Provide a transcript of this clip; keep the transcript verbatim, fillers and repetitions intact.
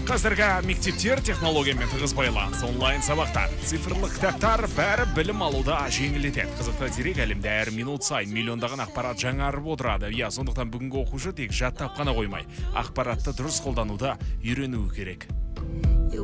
Қазіргі мектептер технологиямен тығыз байланыс, онлайн сабақтар, цифрлық кітаптар бәрі білім алуда жеңілдетеді. Қызықты дерек әлемде әр минут сайын миллиондаған ақпарат жаңарып отырады. Я, сондықтан бүгінгі оқушы тек жаттап қана қоймай, ақпаратты дұрыс қолдануда үйренуі керек.